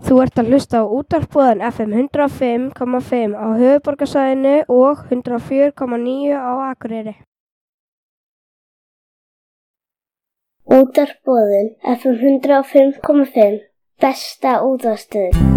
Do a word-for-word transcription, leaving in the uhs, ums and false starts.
Þú ert að hlusta á útvarpsboðan F M hundrað og fimm komma fimm á höfuðborgarsvæðinu og hundrað og fjögur komma níu á Akureyri. Útvarpsboðun F M hundrað og fimm komma fimm, besta útvarpsstöðin.